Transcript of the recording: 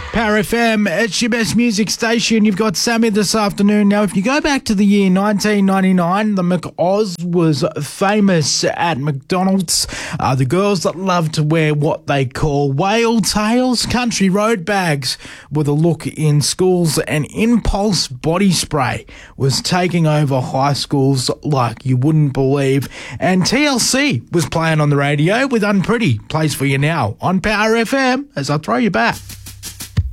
Power FM, it's your best music station. You've got Sammy this afternoon. Now, if you go back to the year 1999, the McOz was famous at McDonald's. The girls that love to wear what they call whale tails, country road bags with a look in schools, and Impulse body spray was taking over high schools like you wouldn't believe. And TLC was playing on the radio with Unpretty. Plays for you now on Power FM as I throw you back.